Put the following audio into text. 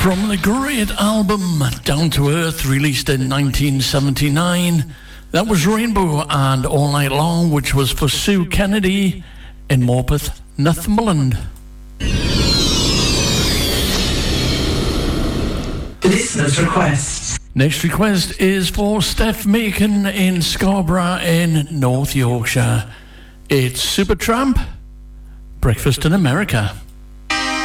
From the great album Down to Earth, released in 1979, that was Rainbow and All Night Long, which was for Sue Kennedy in Morpeth, Northumberland. Listener's request. Next request is for Steph Macon in Scarborough in North Yorkshire. It's Supertramp, Breakfast in America.